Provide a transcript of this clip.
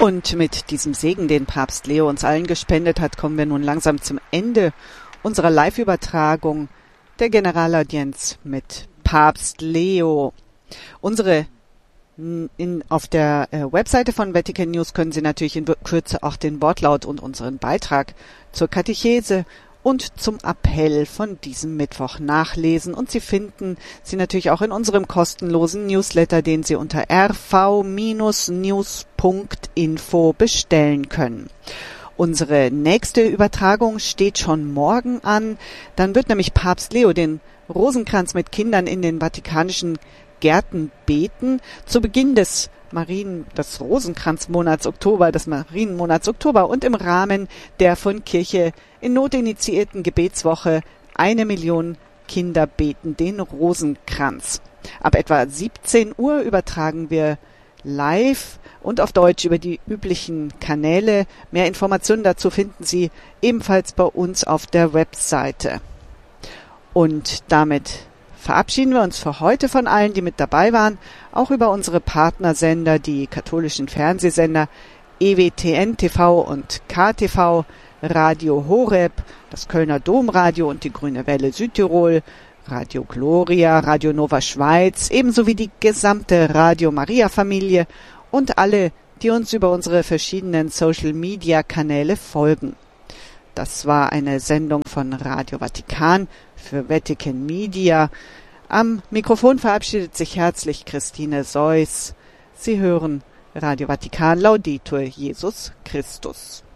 Und mit diesem Segen, den Papst Leo uns allen gespendet hat, kommen wir nun langsam zum Ende unserer Live-Übertragung der Generalaudienz mit Papst Leo. Auf der Webseite von Vatican News können Sie natürlich in Kürze auch den Wortlaut und unseren Beitrag zur Katechese und zum Appell von diesem Mittwoch nachlesen. Und Sie finden sie natürlich auch in unserem kostenlosen Newsletter, den Sie unter rv-news.info bestellen können. Unsere nächste Übertragung steht schon morgen an. Dann wird nämlich Papst Leo den Rosenkranz mit Kindern in den vatikanischen Gärten beten. Zu Beginn des Rosenkranzmonats Oktober, des Marienmonats Oktober und im Rahmen der von Kirche in Not initiierten Gebetswoche 1 Million Kinder beten den Rosenkranz. Ab etwa 17 Uhr übertragen wir live und auf Deutsch über die üblichen Kanäle. Mehr Informationen dazu finden Sie ebenfalls bei uns auf der Webseite. Und damit verabschieden wir uns für heute von allen, die mit dabei waren, auch über unsere Partnersender, die katholischen Fernsehsender EWTN TV und KTV, Radio Horeb, das Kölner Domradio und die Grüne Welle Südtirol, Radio Gloria, Radio Nova Schweiz, ebenso wie die gesamte Radio Maria Familie und alle, die uns über unsere verschiedenen Social-Media-Kanäle folgen. Das war eine Sendung von Radio Vatikan für Vatican Media. Am Mikrofon verabschiedet sich herzlich Christine Seuss. Sie hören Radio Vatikan, Laudetur Jesus Christus.